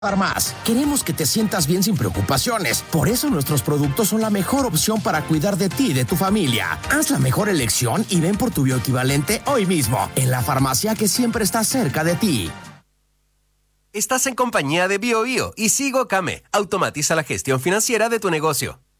Más. Queremos que te sientas bien sin preocupaciones. Por eso nuestros productos son la mejor opción para cuidar de ti y de tu familia. Haz la mejor elección y ven por tu bioequivalente hoy mismo, en la farmacia que siempre está cerca de ti. Estás en compañía de BioBio y Sigo Kame. Automatiza la gestión financiera de tu negocio.